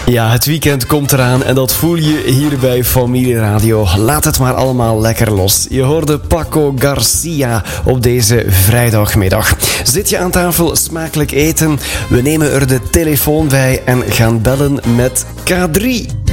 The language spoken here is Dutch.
Ja, het weekend komt eraan en dat voel je hier bij Familie Radio. Laat het maar allemaal lekker los. Je hoorde Paco Garcia op deze vrijdagmiddag. Zit je aan tafel smakelijk eten? We nemen er de telefoon bij en gaan bellen met K3.